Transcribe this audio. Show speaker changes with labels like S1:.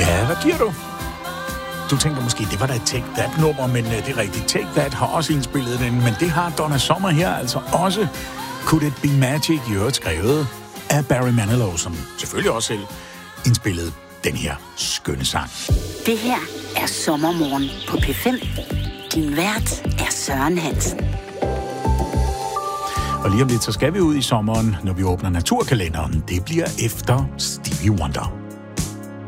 S1: Ja, hvad giver du? Du tænker måske, det var da et Take That-nummer, men det er rigtigt. Take That har også indspillet den, men det har Donna Summer her altså også. Could It Be Magic, i øvrigt skrevet af Barry Manilow, som selvfølgelig også selv indspillede den her skønne sang.
S2: Det her er Sommermorgen på P5. Din vært er Søren Hansen.
S1: Og lige om lidt, så skal vi ud i sommeren, når vi åbner naturkalenderen. Det bliver efter Stevie Wonder.